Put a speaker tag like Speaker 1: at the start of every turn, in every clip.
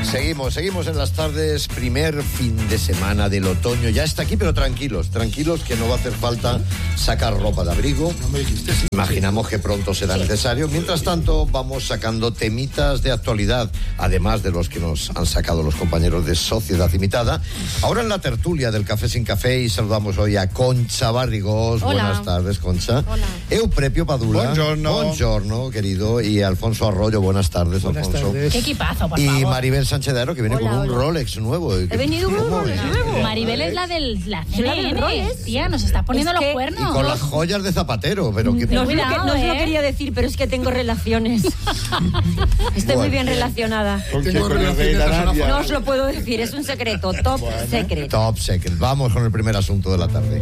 Speaker 1: Seguimos en las tardes, primer fin de semana del otoño. Ya está aquí, pero tranquilos que no va a hacer falta sacar ropa de abrigo. No me dijiste. Imaginamos que pronto será necesario. Mientras tanto, vamos sacando temitas de actualidad, además de los que nos han sacado los compañeros de Sociedad Limitada. Ahora en la tertulia del Café sin Café y saludamos hoy a Concha Barrigós.
Speaker 2: Hola.
Speaker 1: Buenas tardes, Concha.
Speaker 2: Hola.
Speaker 1: Euprepio Padula.
Speaker 3: Buongiorno,
Speaker 1: querido. Y Alfonso Arroyo. Buenas tardes, Alfonso.
Speaker 3: Tardes.
Speaker 2: Qué equipazo, por
Speaker 1: Y
Speaker 2: favor.
Speaker 1: Maribel Sánchez de Aro, que viene con un Rolex nuevo.
Speaker 4: He venido con un Rolex nuevo.
Speaker 2: Maribel es la del CNN,
Speaker 4: Rolex.
Speaker 2: Tía, nos está poniendo
Speaker 4: Es
Speaker 2: los
Speaker 4: que-
Speaker 2: cuernos.
Speaker 1: Y con las joyas de Zapatero, pero que...
Speaker 4: No os
Speaker 2: Cuidado,
Speaker 4: lo
Speaker 2: ¿eh?
Speaker 4: quería decir, pero es que tengo relaciones. Estoy muy bien relacionada. No os lo puedo decir, es un secreto, top secret.
Speaker 1: Top secret. Vamos con el primer asunto de la tarde.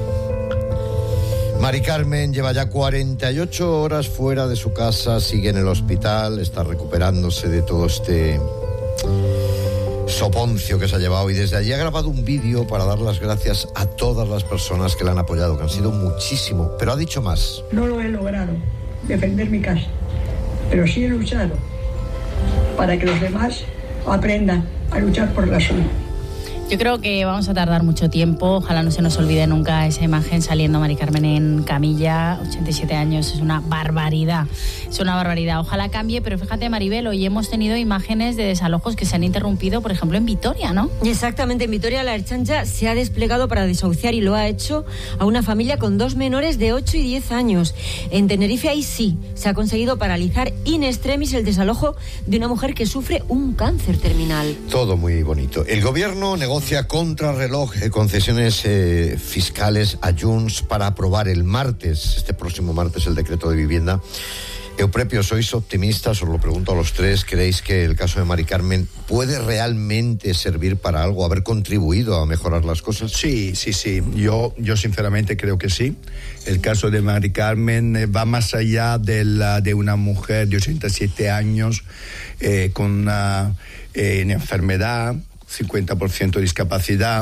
Speaker 1: Mari Carmen lleva ya 48 horas fuera de su casa, sigue en el hospital, está recuperándose de todo este soponcio que se ha llevado y desde allí ha grabado un vídeo para dar las gracias a todas las personas que la han apoyado, que han sido muchísimo, pero ha dicho más.
Speaker 5: No lo he logrado, defender mi casa, pero sí he luchado para que los demás aprendan a luchar por la suya.
Speaker 2: Yo creo que vamos a tardar mucho tiempo. Ojalá no se nos olvide nunca esa imagen saliendo Mari Carmen en camilla. 87 años, es una barbaridad. Es una barbaridad. Ojalá cambie, pero fíjate, Maribel, hoy hemos tenido imágenes de desalojos que se han interrumpido, por ejemplo, en Vitoria, ¿no?
Speaker 4: Exactamente, en Vitoria la Ertzaintza se ha desplegado para desahuciar y lo ha hecho a una familia con 2 menores de 8 y 10 años. En Tenerife ahí sí, se ha conseguido paralizar in extremis el desalojo de una mujer que sufre un cáncer terminal.
Speaker 1: Todo muy bonito. El gobierno negocia contrarreloj concesiones fiscales a Junts para aprobar el martes, este próximo martes, el decreto de vivienda. Euprepio, ¿sois optimistas? Os lo pregunto a los tres. ¿Creéis que el caso de Mari Carmen puede realmente servir para algo, haber contribuido a mejorar las cosas?
Speaker 3: Sí. Yo sinceramente creo que sí. El caso de Mari Carmen va más allá de una mujer de 87 años con una enfermedad, 50% de discapacidad.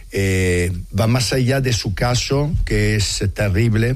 Speaker 3: Va más allá de su caso, que es terrible.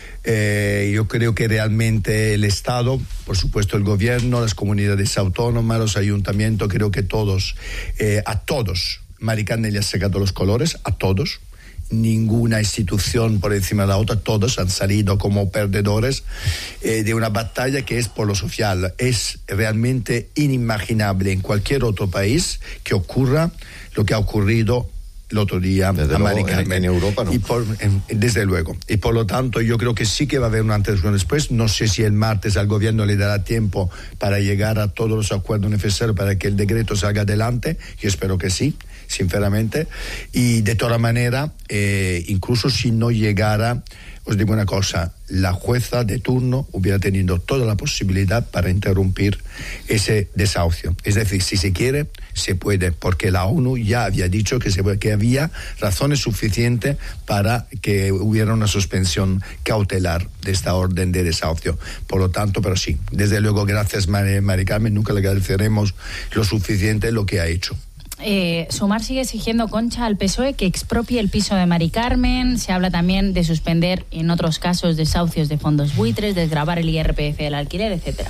Speaker 3: Yo creo que realmente el Estado, por supuesto el gobierno, las comunidades autónomas, los ayuntamientos, creo que todos, a todos, Mari Carmen le ha sacado los colores, a todos. Ninguna institución por encima de la otra, todos han salido como perdedores de una batalla que es por lo social. Es realmente inimaginable en cualquier otro país que ocurra lo que ha ocurrido el otro día
Speaker 1: desde
Speaker 3: a Mari
Speaker 1: luego,
Speaker 3: Carmen.
Speaker 1: en Europa no.
Speaker 3: Desde luego. Y por lo tanto yo creo que sí que va a haber un antes y un después. No sé si el martes al gobierno le dará tiempo para llegar a todos los acuerdos necesarios para que el decreto salga adelante. Yo espero que sí, sinceramente. Y de toda manera, incluso si no llegara, os digo una cosa, la jueza de turno hubiera tenido toda la posibilidad para interrumpir ese desahucio. Es decir, si se quiere, se puede, porque la ONU ya había dicho que había razones suficientes para que hubiera una suspensión cautelar de esta orden de desahucio. Por lo tanto, pero sí, desde luego, gracias Mari Carmen, nunca le agradeceremos lo suficiente lo que ha hecho.
Speaker 2: Sumar sigue exigiendo, Concha, al PSOE que expropie el piso de Mari Carmen. Se habla también de suspender en otros casos desahucios de fondos buitres, desgravar el IRPF del alquiler, etcétera.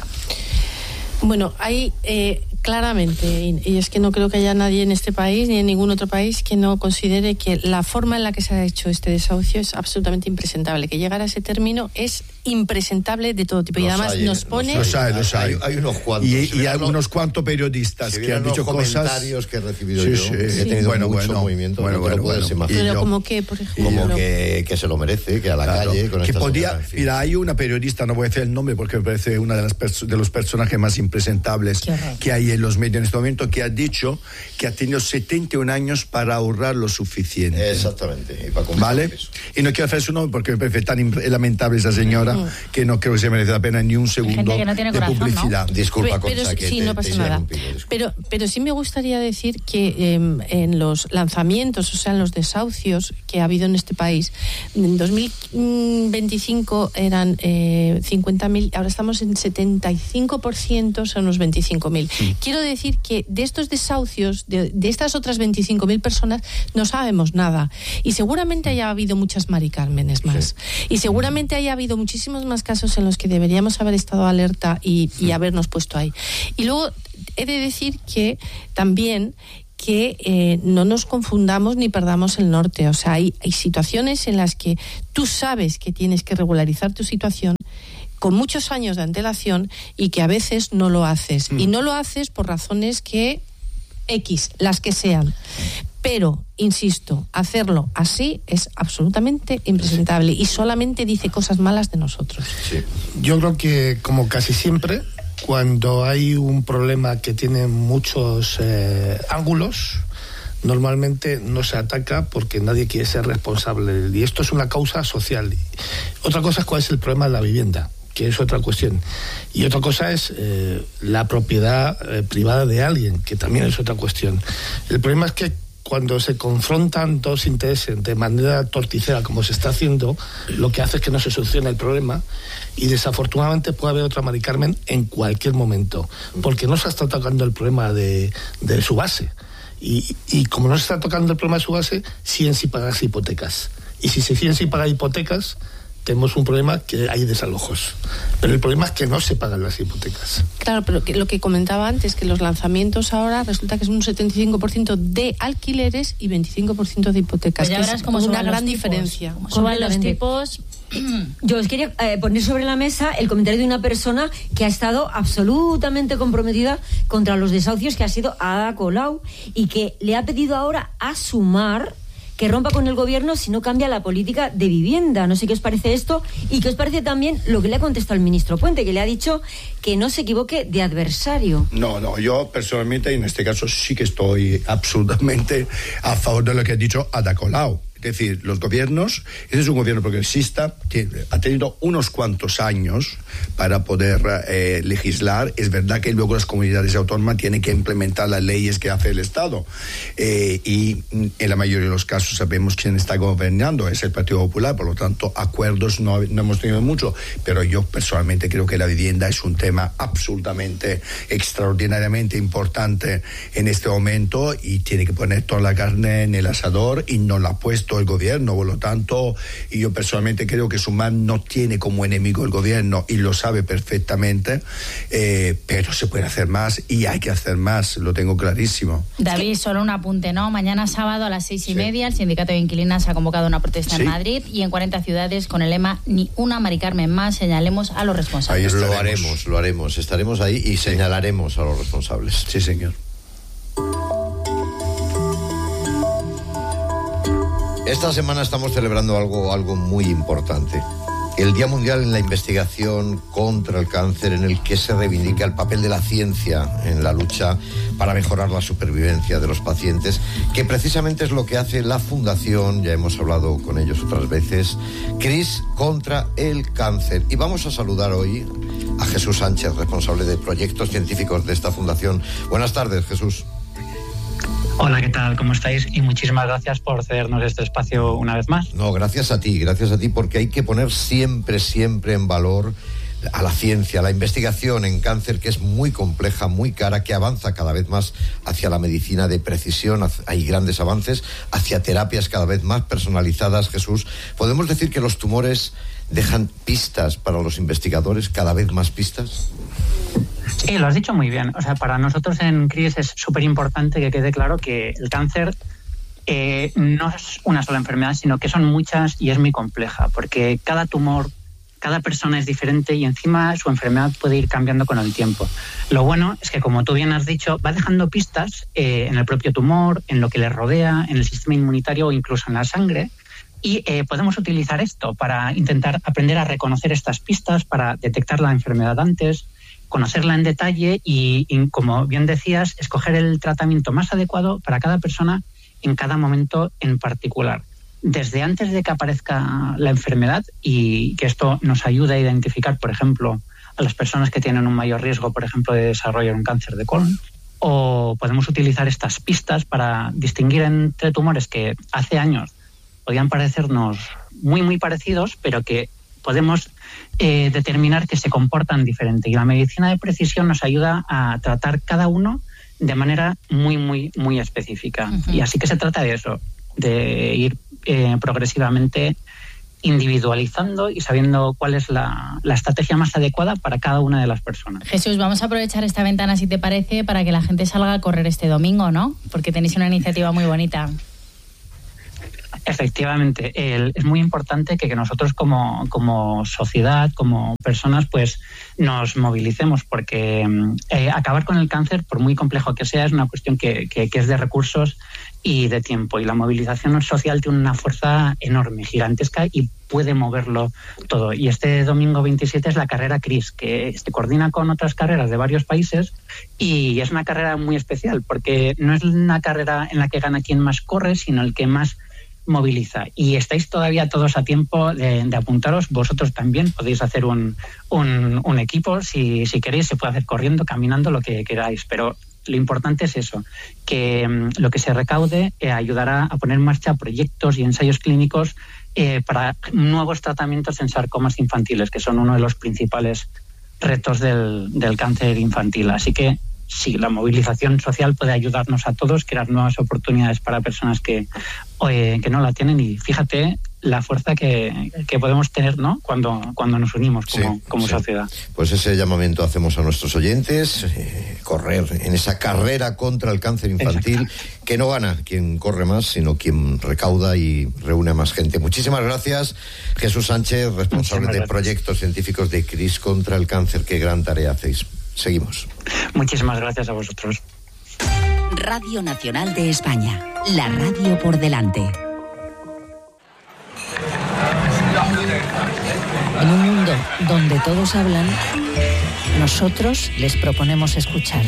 Speaker 6: Bueno, hay claramente, y es que no creo que haya nadie en este país ni en ningún otro país que no considere que la forma en la que se ha hecho este desahucio es absolutamente impresentable. Que llegar a ese término es impresentable de todo tipo. Y además nos pone...
Speaker 3: Los hay.
Speaker 1: Hay unos cuantos.
Speaker 3: Y hay unos cuantos periodistas que han dicho cosas...
Speaker 1: comentarios que he recibido yo.
Speaker 3: Sí.
Speaker 1: He tenido mucho movimiento.
Speaker 3: Bueno.
Speaker 6: Pero como que, por ejemplo...
Speaker 1: Como que se lo merece, que a la calle... Con
Speaker 3: que
Speaker 1: esta
Speaker 3: podía,
Speaker 1: señora, en fin.
Speaker 3: mira, hay una periodista, no voy a decir el nombre porque me parece una de los personajes más impresentables que hay en los medios en este momento, que ha dicho que ha tenido 71 años para ahorrar lo suficiente.
Speaker 1: Exactamente. Y para
Speaker 3: ¿Vale?
Speaker 1: eso.
Speaker 3: Y no quiero hacer su nombre porque me parece tan lamentable esa señora que no creo que se merece la pena ni un segundo
Speaker 2: que no tiene
Speaker 3: de
Speaker 2: corazón,
Speaker 3: publicidad.
Speaker 2: ¿no?
Speaker 1: Disculpa,
Speaker 6: pero
Speaker 1: Concha, que
Speaker 6: sí,
Speaker 1: te
Speaker 6: no pasa
Speaker 1: he
Speaker 6: nada.
Speaker 1: interrumpido,
Speaker 6: Pero sí me gustaría decir que en los lanzamientos, o sea, en los desahucios que ha habido en este país, en 2025 eran 50.000, ahora estamos en 75%, son unos 25.000. Quiero decir que de estos desahucios, de estas otras 25.000 personas, no sabemos nada. Y seguramente haya habido muchas Mari Cármenes más. Y seguramente haya habido muchísimas muchísimos más casos en los que deberíamos haber estado alerta y habernos puesto ahí. Y luego he de decir que también que no nos confundamos ni perdamos el norte. O sea, hay situaciones en las que tú sabes que tienes que regularizar tu situación con muchos años de antelación y que a veces no lo haces. Y no lo haces por razones que X, las que sean. Pero, insisto, hacerlo así es absolutamente impresentable y solamente dice cosas malas de nosotros.
Speaker 1: Sí.
Speaker 7: Yo creo que, como casi siempre, cuando hay un problema que tiene muchos ángulos, normalmente no se ataca porque nadie quiere ser responsable. Y esto es una causa social. Otra cosa es cuál es el problema de la vivienda, que es otra cuestión. Y otra cosa es la propiedad privada de alguien, que también es otra cuestión. El problema es que cuando se confrontan dos intereses de manera torticera, como se está haciendo, lo que hace es que no se soluciona el problema y desafortunadamente puede haber otra Mari Carmen en cualquier momento, porque no se está tocando el problema de su base. Y como no se está tocando el problema de su base, siguen sin pagar hipotecas. Y si se siguen sin pagar hipotecas, tenemos un problema que hay desalojos. Pero el problema es que no se pagan las hipotecas.
Speaker 6: Claro, pero lo que comentaba antes, que los lanzamientos ahora resulta que es un 75% de alquileres y 25% de hipotecas.
Speaker 2: Pues ya verás cómo
Speaker 6: una gran
Speaker 2: tipos,
Speaker 6: diferencia.
Speaker 2: Como suben los tipos.
Speaker 4: Yo os quería poner sobre la mesa el comentario de una persona que ha estado absolutamente comprometida contra los desahucios, que ha sido Ada Colau, y que le ha pedido ahora a Sumar que rompa con el gobierno si no cambia la política de vivienda. No sé qué os parece esto y qué os parece también lo que le ha contestado el ministro Puente, que le ha dicho que no se equivoque de adversario.
Speaker 3: No, yo personalmente en este caso sí que estoy absolutamente a favor de lo que ha dicho Ada Colau. Es decir, los gobiernos, este es un gobierno progresista que ha tenido unos cuantos años para poder legislar. Es verdad que luego las comunidades autónomas tienen que implementar las leyes que hace el Estado. Y en la mayoría de los casos sabemos quién está gobernando, es el Partido Popular, por lo tanto, acuerdos no hemos tenido mucho. Pero yo personalmente creo que la vivienda es un tema absolutamente, extraordinariamente importante en este momento y tiene que poner toda la carne en el asador y no la ha puesto el gobierno, por lo tanto, y yo personalmente creo que Sumar no tiene como enemigo el gobierno y lo sabe perfectamente, pero se puede hacer más y hay que hacer más, lo tengo clarísimo.
Speaker 2: David, solo un apunte, ¿no? Mañana sábado a las 6:30 el Sindicato de Inquilinas ha convocado una protesta en Madrid y en 40 ciudades con el lema "Ni una Mari Carmen más", señalemos a los responsables.
Speaker 1: Ahí lo haremos, estaremos ahí y señalaremos a los responsables.
Speaker 3: Sí, señor.
Speaker 1: Esta semana estamos celebrando algo muy importante. El Día Mundial en la Investigación contra el Cáncer, en el que se reivindica el papel de la ciencia en la lucha para mejorar la supervivencia de los pacientes, que precisamente es lo que hace la Fundación, ya hemos hablado con ellos otras veces, CRIS contra el Cáncer. Y vamos a saludar hoy a Jesús Sánchez, responsable de proyectos científicos de esta fundación. Buenas tardes, Jesús.
Speaker 8: Hola, ¿qué tal? ¿Cómo estáis? Y muchísimas gracias por cedernos este espacio una vez más.
Speaker 1: No, gracias a ti, porque hay que poner siempre en valor a la ciencia, a la investigación en cáncer, que es muy compleja, muy cara, que avanza cada vez más hacia la medicina de precisión. Hay grandes avances hacia terapias cada vez más personalizadas. Jesús, ¿podemos decir que los tumores dejan pistas para los investigadores, cada vez más pistas?
Speaker 8: Sí, lo has dicho muy bien. O sea, para nosotros en CRIS es súper importante que quede claro que el cáncer no es una sola enfermedad, sino que son muchas y es muy compleja, porque cada tumor, cada persona es diferente y encima su enfermedad puede ir cambiando con el tiempo. Lo bueno es que, como tú bien has dicho, va dejando pistas en el propio tumor, en lo que le rodea, en el sistema inmunitario o incluso en la sangre. Y podemos utilizar esto para intentar aprender a reconocer estas pistas, para detectar la enfermedad antes, conocerla en detalle y, como bien decías, escoger el tratamiento más adecuado para cada persona en cada momento en particular. Desde antes de que aparezca la enfermedad, y que esto nos ayuda a identificar, por ejemplo, a las personas que tienen un mayor riesgo, por ejemplo, de desarrollar un cáncer de colon, o podemos utilizar estas pistas para distinguir entre tumores que hace años podían parecernos muy, muy parecidos, pero que podemos determinar que se comportan diferente. Y la medicina de precisión nos ayuda a tratar cada uno de manera muy, muy, muy específica. Uh-huh. Y así que se trata de eso, de ir progresivamente individualizando y sabiendo cuál es la estrategia más adecuada para cada una de las personas.
Speaker 2: Jesús, vamos a aprovechar esta ventana, si te parece, para que la gente salga a correr este domingo, ¿no? Porque tenéis una iniciativa muy bonita.
Speaker 8: Efectivamente, es muy importante que nosotros como sociedad, como personas, pues nos movilicemos, porque acabar con el cáncer, por muy complejo que sea, es una cuestión que es de recursos y de tiempo. Y la movilización social tiene una fuerza enorme, gigantesca, y puede moverlo todo. Y este domingo 27 es la carrera CRIS, que se coordina con otras carreras de varios países, y es una carrera muy especial, porque no es una carrera en la que gana quien más corre, sino el que más moviliza. Y estáis todavía todos a tiempo de apuntaros. Vosotros también podéis hacer un equipo. Si queréis, se puede hacer corriendo, caminando, lo que queráis. Pero lo importante es eso, que lo que se recaude ayudará a poner en marcha proyectos y ensayos clínicos para nuevos tratamientos en sarcomas infantiles, que son uno de los principales retos del cáncer infantil. Así que sí, la movilización social puede ayudarnos a todos, crear nuevas oportunidades para personas que no la tienen, y fíjate la fuerza que podemos tener, ¿no?, cuando nos unimos como sociedad.
Speaker 1: Pues ese llamamiento hacemos a nuestros oyentes, correr en esa carrera contra el cáncer infantil. Exacto. Que no gana quien corre más, sino quien recauda y reúne a más gente. Muchísimas gracias, Jesús Sánchez, responsable de proyectos científicos de CRIS contra el cáncer. Qué gran tarea hacéis. Seguimos.
Speaker 8: Muchísimas gracias a vosotros.
Speaker 9: Radio Nacional de España, la radio por delante.
Speaker 10: En un mundo donde todos hablan, nosotros les proponemos escuchar.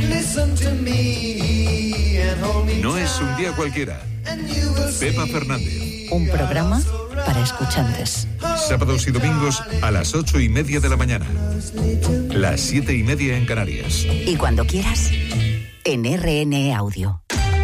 Speaker 11: No es un día cualquiera. Pepa Fernández.
Speaker 10: Un programa para escuchantes.
Speaker 11: Sábados y domingos a las 8:30 de la mañana. Las 7:30 en Canarias.
Speaker 9: Y cuando quieras, en RN Audio.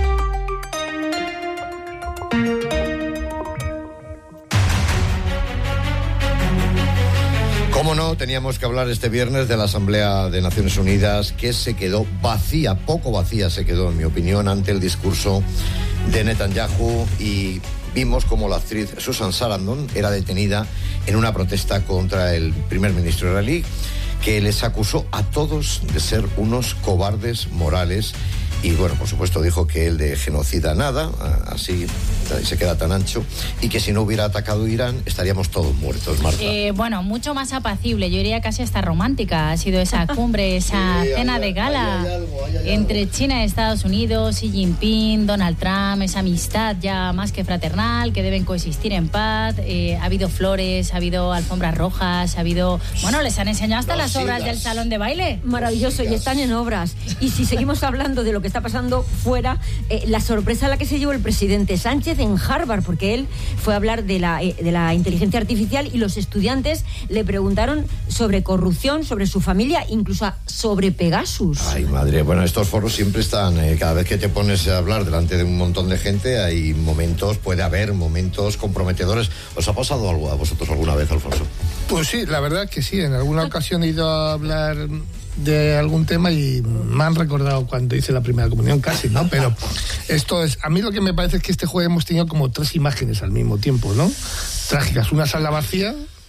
Speaker 1: Cómo no, teníamos que hablar este viernes de la Asamblea de Naciones Unidas, que se quedó vacía, poco vacía se quedó, en mi opinión, ante el discurso de Netanyahu, y vimos como la actriz Susan Sarandon era detenida en una protesta contra el primer ministro israelí, que les acusó a todos de ser unos cobardes morales. Y bueno, por supuesto dijo que él de genocida nada, así se queda tan ancho, y que si no hubiera atacado Irán estaríamos todos muertos, Marta.
Speaker 2: Bueno, mucho más apacible, yo diría casi hasta romántica ha sido esa cumbre, esa cena de gala hay algo. Entre China y Estados Unidos, Xi Jinping, Donald Trump, esa amistad ya más que fraternal, que deben coexistir en paz. Ha habido flores, ha habido alfombras rojas, ha habido... Bueno, les han enseñado hasta las obras del salón de baile.
Speaker 4: Maravilloso, y están en obras. Y si seguimos hablando de lo que está pasando fuera, la sorpresa a la que se llevó el presidente Sánchez en Harvard, porque él fue a hablar de la inteligencia artificial, y los estudiantes le preguntaron sobre corrupción, sobre su familia, incluso sobre Pegasus.
Speaker 1: Ay, madre, bueno, estos foros siempre están, cada vez que te pones a hablar delante de un montón de gente, hay momentos, puede haber momentos comprometedores. ¿Os ha pasado algo a vosotros alguna vez, Alfonso?
Speaker 7: Pues sí, la verdad que sí, en alguna ocasión he ido a hablar de algún tema y me han recordado cuando hice la primera comunión, casi, ¿no? Pero esto es, a mí lo que me parece es que este jueves hemos tenido como tres imágenes al mismo tiempo, ¿no? Trágicas, una sala vacía,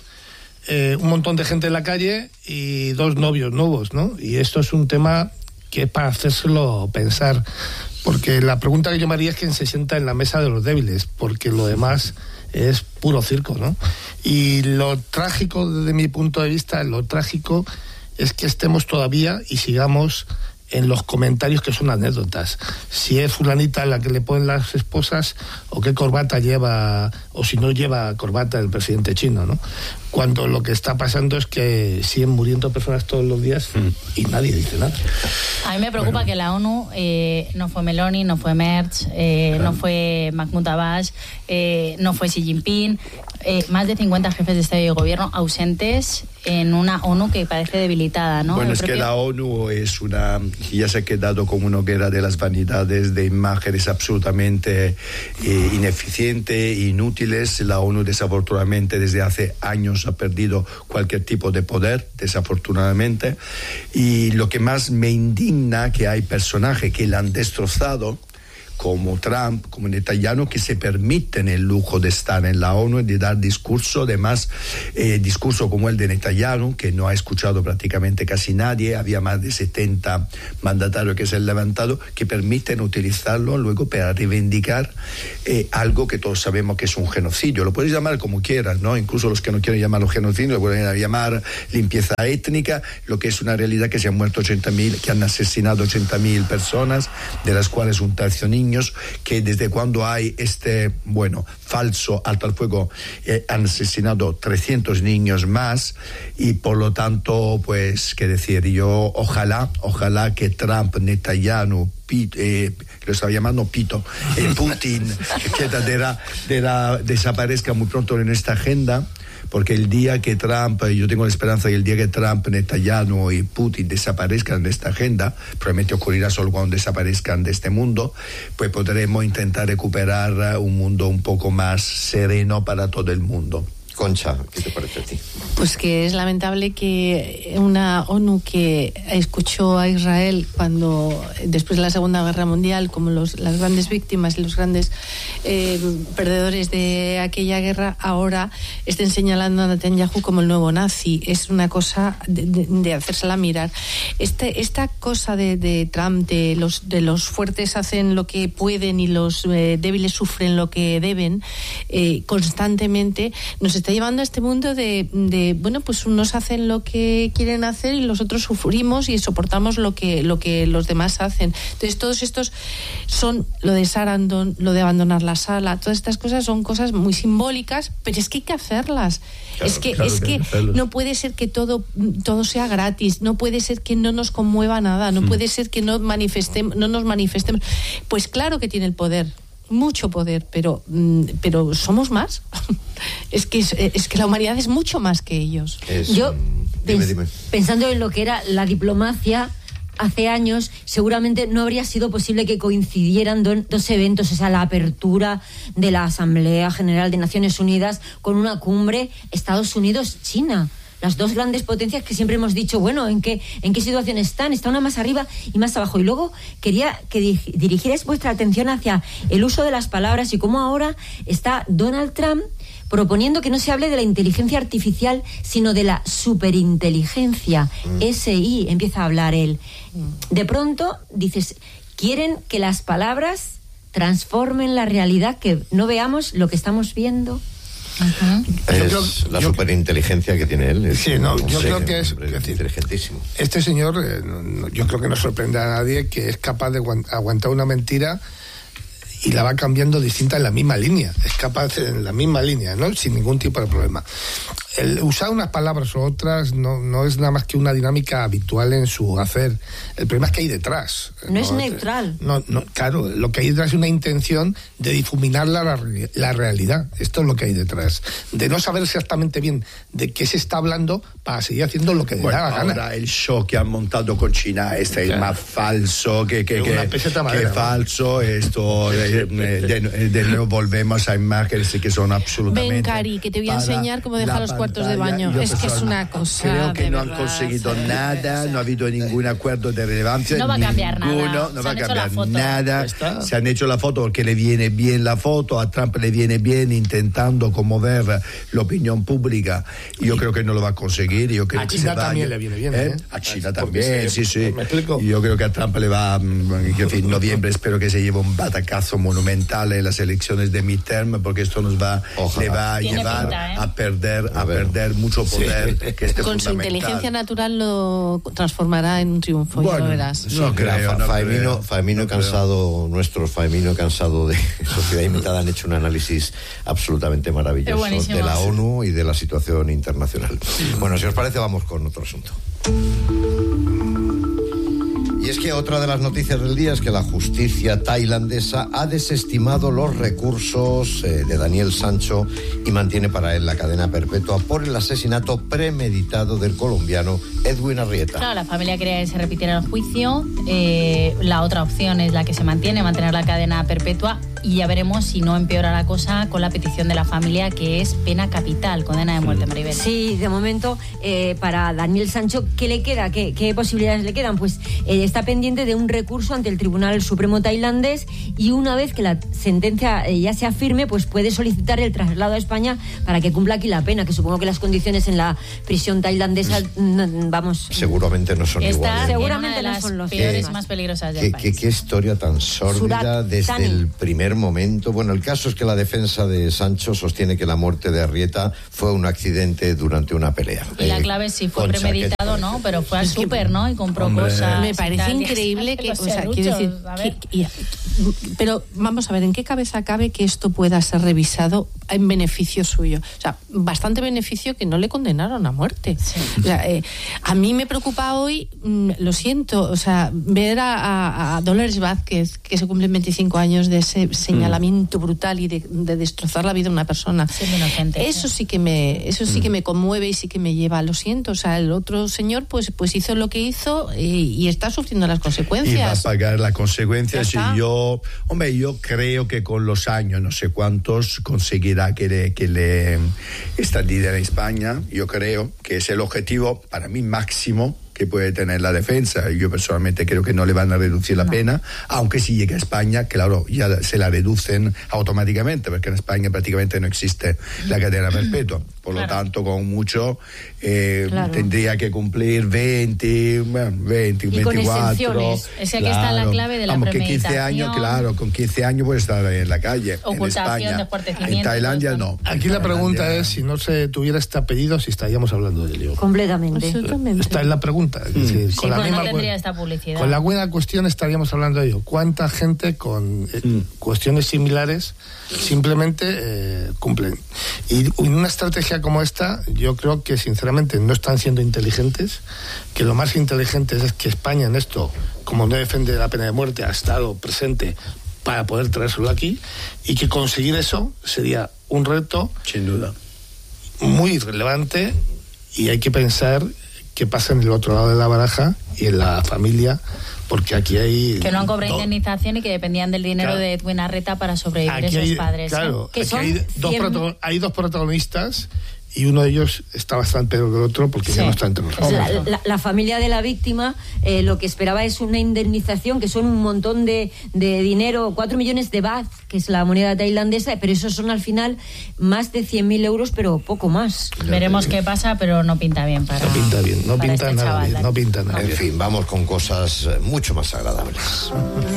Speaker 7: un montón de gente en la calle y dos novios nuevos, ¿no? Y esto es un tema que es para hacérselo pensar, porque la pregunta que yo me haría es quién se sienta en la mesa de los débiles, porque lo demás es puro circo, ¿no? Y lo trágico, desde mi punto de vista, lo trágico es que estemos todavía y sigamos en los comentarios que son anécdotas. Si es fulanita la que le ponen las esposas, o qué corbata lleva, o si no lleva corbata el presidente chino, ¿no? Cuando lo que está pasando es que siguen muriendo personas todos los días y nadie dice nada.
Speaker 2: A mí me preocupa que la ONU no fue Meloni, no fue Merz, no fue Mahmoud Abbas, no fue Xi Jinping, más de 50 jefes de Estado y de Gobierno ausentes en una ONU que parece debilitada, ¿no?
Speaker 3: Bueno, es que la ONU es ya se ha quedado como una guerra de las vanidades, de imágenes absolutamente ineficientes, inútiles. La ONU, desafortunadamente, desde hace años ha perdido cualquier tipo de poder, desafortunadamente. Y lo que más me indigna, que hay personajes que la han destrozado como Trump, como Netanyahu, que se permiten el lujo de estar en la ONU y de dar discurso, además discurso como el de Netanyahu, que no ha escuchado prácticamente casi nadie, había más de 70 mandatarios que se han levantado, que permiten utilizarlo luego para reivindicar algo que todos sabemos que es un genocidio. Lo puedes llamar como quieras, ¿no? Incluso los que no quieren llamarlo genocidio lo pueden llamar limpieza étnica, lo que es una realidad que se han muerto 80.000, que han asesinado 80.000 personas, de las cuales un tercio niños, que desde cuando hay falso alto al fuego, han asesinado 300 niños más, y por lo tanto, pues, qué decir, yo ojalá que Trump, Netanyahu, lo estaba llamando Pito, Putin, que desaparezca muy pronto en esta agenda, porque el día que Trump, yo tengo la esperanza que el día que Trump, Netanyahu y Putin desaparezcan de esta agenda, probablemente ocurrirá solo cuando desaparezcan de este mundo, pues podremos intentar recuperar un mundo un poco más sereno para todo el mundo.
Speaker 1: Concha, ¿qué te parece a ti?
Speaker 6: Pues que es lamentable que una ONU que escuchó a Israel cuando, después de la Segunda Guerra Mundial, como las grandes víctimas y los grandes perdedores de aquella guerra, ahora estén señalando a Netanyahu como el nuevo nazi. Es una cosa de hacérsela mirar. Esta cosa de Trump, de los fuertes hacen lo que pueden y los débiles sufren lo que deben, constantemente nos está llevando a este mundo de pues unos hacen lo que quieren hacer y los otros sufrimos y soportamos lo que los demás hacen. Entonces todos estos son lo de Sarandon, lo de abandonar la sala, todas estas cosas son cosas muy simbólicas, pero es que hay que hacerlas. Claro, es que no puede ser que todo sea gratis, no puede ser que no nos conmueva nada, no puede ser que no nos manifestemos. Pues claro que tiene el poder, mucho poder, pero somos más. es que la humanidad es mucho más que ellos.
Speaker 4: Yo,
Speaker 1: dime.
Speaker 4: Pensando en lo que era la diplomacia hace años, seguramente no habría sido posible que coincidieran dos eventos, o sea, la apertura de la Asamblea General de Naciones Unidas con una cumbre Estados Unidos-China. Las dos grandes potencias que siempre hemos dicho, ¿en qué situación están? Está una más arriba y más abajo. Y luego quería que dirigierais vuestra atención hacia el uso de las palabras y cómo ahora está Donald Trump proponiendo que no se hable de la inteligencia artificial, sino de la superinteligencia. SI, empieza a hablar él. De pronto, dices, quieren que las palabras transformen la realidad, que no veamos lo que estamos viendo.
Speaker 1: Es la superinteligencia que tiene él.
Speaker 7: Yo creo que es
Speaker 1: inteligentísimo.
Speaker 7: Este señor, yo creo que no sorprende a nadie que es capaz de aguantar una mentira y la va cambiando distinta en la misma línea. Es capaz en la misma línea, ¿no? Sin ningún tipo de problema. El usar unas palabras u otras no es nada más que una dinámica habitual en su hacer. El problema es que hay detrás.
Speaker 4: No es neutral.
Speaker 7: Claro, lo que hay detrás es una intención de difuminar la realidad. Esto es lo que hay detrás. De no saber exactamente bien de qué se está hablando para seguir haciendo lo que le da la gana.
Speaker 3: Ahora el show que han montado con China es más falso que falso. Esto de nuevo volvemos a imágenes que son absolutamente...
Speaker 6: Ven, Cari, que te voy a enseñar cómo dejar los cuartos de baño. Es que es una cosa...
Speaker 3: Creo que no
Speaker 6: verdad,
Speaker 3: han conseguido nada, no ha habido ningún acuerdo de relevancia.
Speaker 2: No va a cambiar nada.
Speaker 3: No va a cambiar nada. Se han hecho la foto porque le viene bien la foto, a Trump le viene bien intentando conmover la opinión pública. Yo creo que no lo va a conseguir. Yo creo
Speaker 7: a China también le viene bien.
Speaker 3: A China también, sí.
Speaker 7: ¿Me explico?
Speaker 3: Yo creo que a Trump le va, en noviembre espero que se lleve un batacazo monumental en las elecciones de midterm, porque esto le va a llevar a perder mucho poder. Que
Speaker 6: con su inteligencia natural lo transformará en un triunfo, ya lo verás.
Speaker 1: No creo. Faemino cansado, nuestros Faemino cansado de Sociedad Imitada han hecho un análisis absolutamente maravilloso de la ONU y de la situación internacional. Bueno, si os parece, vamos con otro asunto. Y es que otra de las noticias del día es que la justicia tailandesa ha desestimado los recursos de Daniel Sancho y mantiene para él la cadena perpetua por el asesinato premeditado del colombiano Edwin Arrieta.
Speaker 2: Claro, la familia quería que se repitiera el juicio. La otra opción es la que se mantiene, mantener la cadena perpetua. y ya veremos si no empeora la cosa con la petición de la familia, que es pena capital, condena de muerte, Maribel.
Speaker 4: Sí, de momento, para Daniel Sancho, ¿qué le queda? ¿Qué posibilidades le quedan? Pues está pendiente de un recurso ante el Tribunal Supremo tailandés, y una vez que la sentencia ya sea firme, pues puede solicitar el traslado a España para que cumpla aquí la pena, que supongo que las condiciones en la prisión tailandesa, vamos...
Speaker 1: Seguramente no son iguales.
Speaker 4: Seguramente
Speaker 2: no son las peores, más peligrosas del país.
Speaker 1: Qué historia tan sórdida desde el primer momento. Bueno, el caso es que la defensa de Sancho sostiene que la muerte de Arrieta fue un accidente durante una pelea.
Speaker 2: Y la clave sí fue premeditado, ¿no? Pero fue al súper, ¿no? Y compró cosas.
Speaker 6: Me parece increíble que, o sea, quiero decir, pero vamos a ver, ¿en qué cabeza cabe que esto pueda ser revisado en beneficio suyo? O sea, bastante beneficio que no le condenaron a muerte. Sí. O sea, a mí me preocupa hoy, lo siento, o sea, ver a Dolores Vázquez, que se cumplen 25 años de ese señalamiento brutal y de destrozar la vida de una persona.
Speaker 2: Sí, inocente,
Speaker 6: eso sí que me conmueve y sí que me lleva, lo siento, o sea, el otro señor pues hizo lo que hizo y está sufriendo las consecuencias.
Speaker 3: Y va a pagar las consecuencias. Y yo creo que con los años, no sé cuántos, conseguirá que le extraditen a España. Yo creo que es el objetivo para mí máximo que puede tener la defensa. Yo personalmente creo que no le van a reducir la pena, aunque si llega a España, claro, ya se la reducen automáticamente, porque en España prácticamente no existe la cadena perpetua. Por lo tanto, con mucho tendría que cumplir 20, 24.
Speaker 4: Con exenciones.
Speaker 2: Es que aquí está la clave de la premeditación.
Speaker 3: Que 15 años, con 15 años puede estar en la calle.
Speaker 2: Ocultación, descuartimiento.
Speaker 3: En Tailandia no.
Speaker 7: Aquí la pregunta es, si no se tuviera este apellido, si estaríamos hablando de ello.
Speaker 4: Completamente.
Speaker 7: Esta es la pregunta. Es decir,
Speaker 2: con la misma no tendría esta publicidad.
Speaker 7: Con la buena cuestión estaríamos hablando de ello. ¿Cuánta gente con cuestiones similares simplemente cumplen? Y en una estrategia como esta, yo creo que sinceramente no están siendo inteligentes, que lo más inteligente es que España en esto, como no defiende la pena de muerte, ha estado presente para poder traérselo aquí, y que conseguir eso sería un reto
Speaker 3: sin duda
Speaker 7: muy relevante, y hay que pensar qué pasa en el otro lado de la baraja y en la familia, porque aquí hay...
Speaker 2: Que no han cobrado indemnización y que dependían del dinero de Edwin Arrieta para sobrevivir esos padres.
Speaker 7: Claro, aquí hay dos protagonistas, y uno de ellos está bastante peor que el otro porque ya no está entre nosotros.
Speaker 4: La familia de la víctima lo que esperaba es una indemnización, que son un montón de dinero, 4 millones de baht, que es la moneda tailandesa, pero esos son al final más de 100.000 euros, pero poco más.
Speaker 2: Veremos qué pasa, pero no pinta bien para...
Speaker 7: No pinta bien, no pinta nada bien, no pinta nada bien.
Speaker 1: En fin, vamos con cosas mucho más agradables.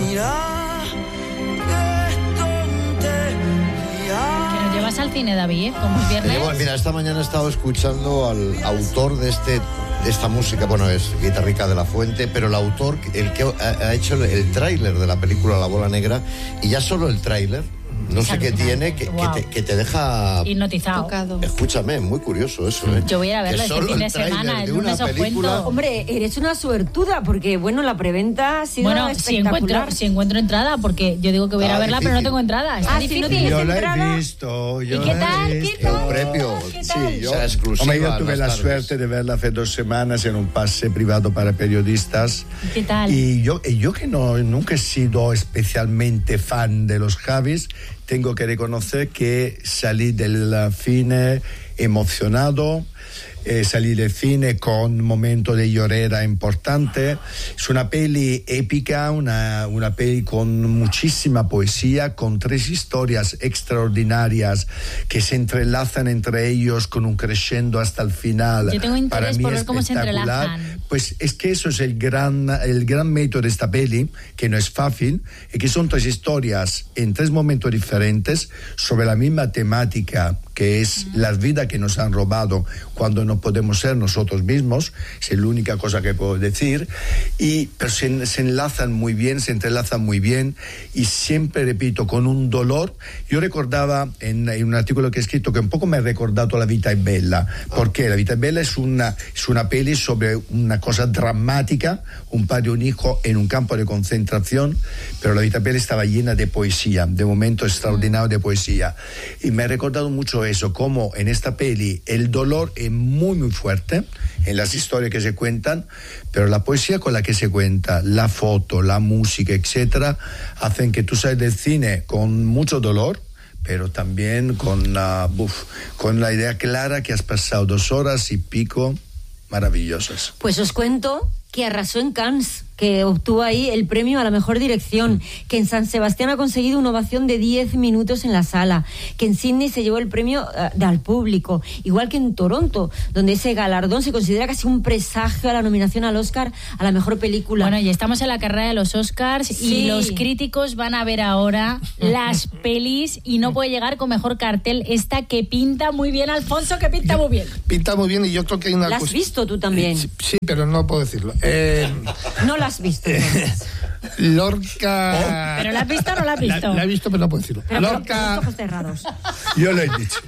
Speaker 2: ¿Vas al cine, David? ¿Cómo es viernes?
Speaker 1: Mira, esta mañana he estado escuchando al autor de esta música, bueno, es Guitarrica de la Fuente, pero el autor, el que ha hecho el tráiler de la película La Bola Negra, y ya solo el tráiler, no sé qué tiene, que te deja...
Speaker 2: hipnotizado.
Speaker 1: Escúchame, muy curioso eso, ¿eh?
Speaker 2: Yo voy a ir a verlo este fin de semana, el lunes os cuento.
Speaker 4: Hombre, eres una suertuda, porque, bueno, la preventa ha sido espectacular.
Speaker 2: Si encuentro entrada, porque yo digo que voy a ir a verla, pero no tengo entrada. Está difícil.
Speaker 3: Yo la he visto.
Speaker 2: ¿Y qué tal?
Speaker 3: ¿Qué tal?
Speaker 1: O sea, exclusiva.
Speaker 3: Yo tuve la suerte de verla hace 2 semanas en un pase privado para periodistas.
Speaker 2: ¿Qué tal?
Speaker 3: Y yo que nunca he sido especialmente fan de los Javis, tengo que reconocer que salí del cine emocionado, salí del cine con un momento de llorera importante. Es una peli épica, una peli con muchísima poesía, con 3 historias extraordinarias que se entrelazan entre ellos con un crescendo hasta el final.
Speaker 2: Yo tengo interés por ver cómo se entrelazan.
Speaker 3: Pues es que eso es el gran mérito de esta peli, que no es fácil, y que son 3 historias en 3 momentos diferentes sobre la misma temática, que es las vidas que nos han robado cuando no podemos ser nosotros mismos. Es la única cosa que puedo decir. Pero se enlazan muy bien, se entrelazan muy bien, y siempre, repito, con un dolor. Yo recordaba en un artículo que he escrito que un poco me ha recordado La Vita è Bella, porque La Vita è Bella es una peli sobre una cosa dramática, un padre y un hijo en un campo de concentración, pero La Vita è Bella estaba llena de poesía, de momentos extraordinarios de poesía, y me ha recordado mucho eso, como en esta peli el dolor es muy muy, muy fuerte en las historias que se cuentan, pero la poesía con la que se cuenta, la foto, la música, etcétera, hacen que tú sales del cine con mucho dolor, pero también con la idea clara que has pasado 2 horas y pico maravillosas.
Speaker 4: Pues os cuento que arrasó en Cannes, que obtuvo ahí el premio a la mejor dirección, que en San Sebastián ha conseguido una ovación de 10 minutos en la sala, que en Sydney se llevó el premio al público, igual que en Toronto, donde ese galardón se considera casi un presagio a la nominación al Oscar a la mejor película.
Speaker 2: Bueno, y estamos en la carrera de los Oscars, sí, y los críticos van a ver ahora las pelis y no puede llegar con mejor cartel esta que pinta muy bien, Alfonso, que pinta muy bien.
Speaker 7: Pinta muy bien, y yo creo que hay una...
Speaker 4: ¿La has visto tú también?
Speaker 7: Sí, pero no puedo decirlo.
Speaker 4: No la has visto.
Speaker 7: Lorca...
Speaker 2: ¿Pero la has visto o no la has visto?
Speaker 7: La he visto, pero no puedo decirlo.
Speaker 4: Pero
Speaker 7: Lorca...
Speaker 4: con los ojos cerrados.
Speaker 3: Yo lo he dicho.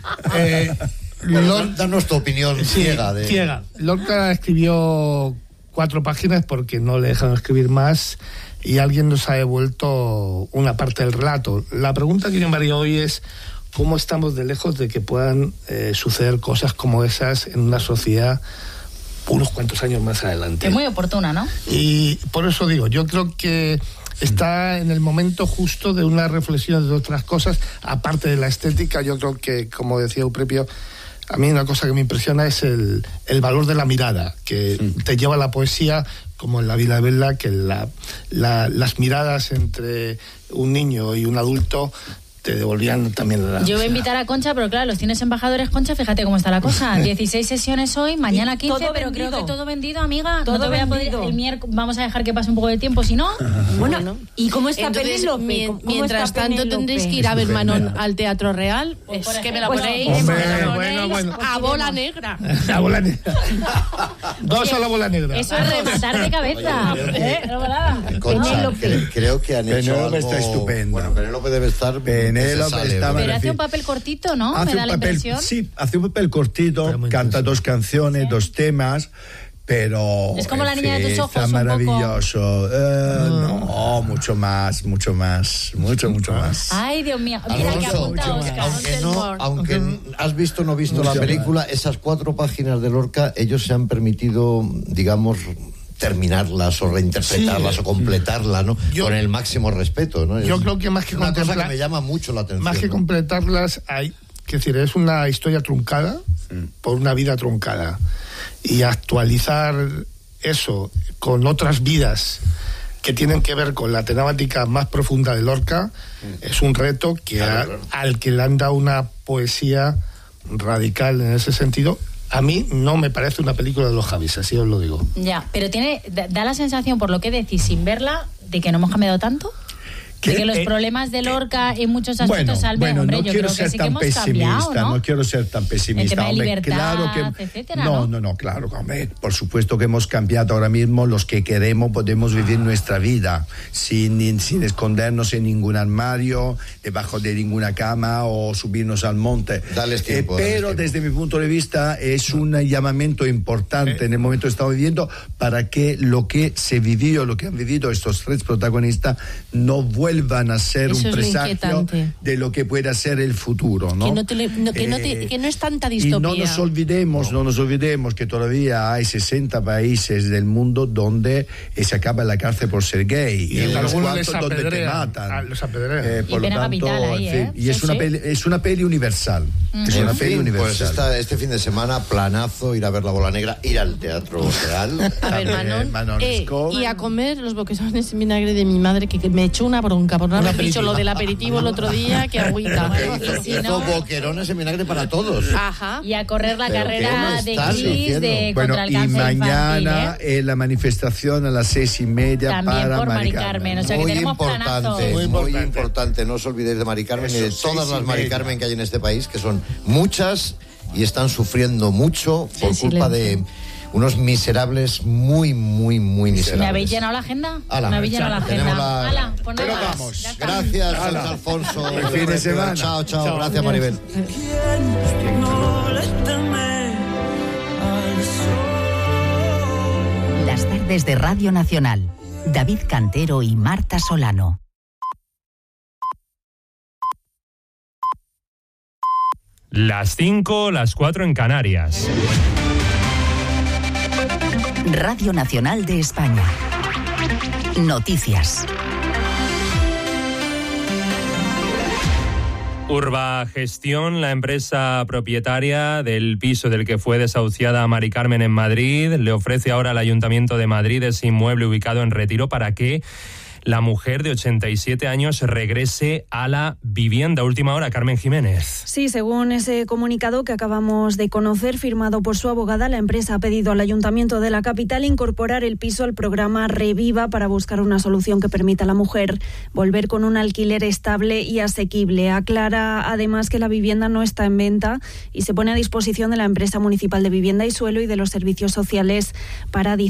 Speaker 1: Danos tu opinión ciega.
Speaker 7: Ciega. Lorca escribió 4 páginas porque no le dejaron escribir más y alguien nos ha devuelto una parte del relato. La pregunta que yo me haría hoy es: ¿cómo estamos de lejos de que puedan suceder cosas como esas en una sociedad unos cuantos años más adelante?
Speaker 2: Es muy oportuna, ¿no?
Speaker 7: Y por eso digo, yo creo que está en el momento justo de una reflexión de otras cosas, aparte de la estética. Yo creo que, como decía Euprepio, a mí una cosa que me impresiona es el valor de la mirada, que te lleva a la poesía, como en La vida bella, que las miradas entre un niño y un adulto te devolvían también la...
Speaker 2: Yo voy a invitar a Concha, pero claro, los cines embajadores, Concha, fíjate cómo está la cosa. 16 sesiones hoy, mañana 15, pero
Speaker 4: vendido.
Speaker 2: creo que todo vendido, amiga.
Speaker 4: Todo
Speaker 2: no te voy a poder,
Speaker 4: vendido.
Speaker 2: el miércoles vamos a dejar que pase un poco de tiempo, si no...
Speaker 4: Bueno, ¿y cómo está
Speaker 6: Entonces,
Speaker 4: Penélope?
Speaker 6: mientras tanto tendréis que ir a ver Manon al Teatro Real. Es que me la ponéis,
Speaker 7: Bueno.
Speaker 6: a bola negra.
Speaker 7: La bola negra. 2 a la bola negra.
Speaker 2: Eso es rematar de cabeza.
Speaker 1: Concha, creo que han hecho
Speaker 3: Penélope
Speaker 1: algo...
Speaker 3: está estupenda.
Speaker 1: Bueno, Penélope debe estar...
Speaker 3: Penélope está...
Speaker 2: Pero hace un papel cortito, ¿no?
Speaker 3: Hace
Speaker 2: Me da
Speaker 3: un
Speaker 2: la
Speaker 3: papel,
Speaker 2: impresión.
Speaker 3: sí, hace un papel cortito, canta 2 canciones, 2 temas, pero...
Speaker 2: Es como la niña de tus ojos,
Speaker 3: está
Speaker 2: un poco.
Speaker 3: maravilloso. No, mucho más.
Speaker 2: Ay, Dios mío. Mira que
Speaker 1: Alfonso,
Speaker 2: apunta Oscar.
Speaker 1: aunque has visto o no visto la película, esas 4 páginas de Lorca, ellos se han permitido, digamos, terminarlas o reinterpretarlas o completarlas, ¿no? Con el máximo respeto, ¿no?
Speaker 7: Yo creo que más que
Speaker 1: una cosa que me llama mucho la atención.
Speaker 7: Más que completarlas, es decir, es una historia truncada por una vida truncada. Y actualizar eso con otras vidas que tienen que ver con la temática más profunda de Lorca es un reto que al que le han dado una poesía radical en ese sentido. A mí no me parece una película de los Javis, así os lo digo.
Speaker 2: Ya, pero da la sensación, por lo que decís sin verla, de que no hemos cambiado tanto. De que los problemas de Lorca en muchos aspectos salven, hombre,
Speaker 3: no
Speaker 2: yo
Speaker 3: quiero
Speaker 2: creo que
Speaker 3: ser
Speaker 2: sí que
Speaker 3: tan
Speaker 2: hemos
Speaker 3: pesimista,
Speaker 2: cambiado, ¿no?
Speaker 3: no quiero ser tan pesimista.
Speaker 2: El tema de
Speaker 3: hombre,
Speaker 2: libertad,
Speaker 3: claro que,
Speaker 2: etcétera,
Speaker 3: no, claro, hombre, por supuesto que hemos cambiado ahora mismo. Los que queremos podemos vivir nuestra vida sin escondernos en ningún armario, debajo de ninguna cama o subirnos al monte.
Speaker 1: Dales tiempo,
Speaker 3: pero desde mi punto de vista es un llamamiento importante en el momento que estamos viviendo para que lo que se vivió, lo que han vivido estos 3 protagonistas no vuelvan a ser
Speaker 6: Eso
Speaker 3: un
Speaker 6: es
Speaker 3: presagio de lo que pueda ser el futuro, ¿no?
Speaker 6: Que no es tanta distopía.
Speaker 3: Y no nos olvidemos que todavía hay 60 países del mundo donde se acaba la cárcel por ser gay.
Speaker 7: Y en algunos les
Speaker 3: donde te
Speaker 7: apedrean.
Speaker 3: matan.
Speaker 7: Los apedrean.
Speaker 3: Por lo
Speaker 2: pena
Speaker 3: tanto,
Speaker 2: capital ahí,
Speaker 3: y es una peli universal. Es una peli universal.
Speaker 1: Pues este fin de semana, planazo, ir a ver La Bola Negra, ir al Teatro Real.
Speaker 6: A ver, Manon y a comer los boquerones en vinagre de mi madre, que me echó una bronca por no haber dicho lo del aperitivo el otro día, que agüita.
Speaker 1: Hizo boquerones en vinagre para todos.
Speaker 6: Ajá.
Speaker 2: Y a correr la carrera de Kiss contra el
Speaker 3: y
Speaker 2: cáncer
Speaker 3: mañana
Speaker 2: infantil,
Speaker 3: la manifestación a las 6:30
Speaker 2: también
Speaker 3: para
Speaker 2: por
Speaker 3: Mari
Speaker 2: Mari Carmen. O sea que
Speaker 1: Muy
Speaker 2: tenemos
Speaker 1: importante, muy importante. No os olvidéis de Mari Carmen y de todas las Mari Carmen que hay en este país, que son muchas y están sufriendo mucho por culpa de unos miserables muy miserables.
Speaker 2: ¿Me habéis llenado la agenda?
Speaker 1: Ala,
Speaker 2: me habéis llenado la agenda. Ala, pues nada
Speaker 1: pero
Speaker 2: más.
Speaker 1: vamos.
Speaker 2: Ya está.
Speaker 1: Gracias, Alfonso.
Speaker 3: El fin de semana.
Speaker 1: Chao. Gracias, Maribel.
Speaker 9: Las tardes de Radio Nacional. David Cantero y Marta Solano.
Speaker 12: Las 5, las 4 en Canarias.
Speaker 9: Radio Nacional de España. Noticias.
Speaker 12: Urbagestión, la empresa propietaria del piso del que fue desahuciada Mari Carmen en Madrid, le ofrece ahora al Ayuntamiento de Madrid ese inmueble ubicado en Retiro para que la mujer de 87 años regrese a la vivienda. Última hora, Carmen Jiménez.
Speaker 13: Sí, según ese comunicado que acabamos de conocer, firmado por su abogada, la empresa ha pedido al Ayuntamiento de la capital incorporar el piso al programa Reviva para buscar una solución que permita a la mujer volver con un alquiler estable y asequible. Aclara además que la vivienda no está en venta y se pone a disposición de la empresa municipal de vivienda y suelo y de los servicios sociales para